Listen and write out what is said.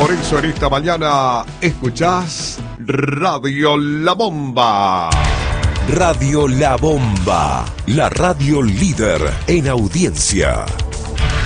Por eso en esta mañana escuchás Radio La Bomba. Radio La Bomba, la radio líder en audiencia.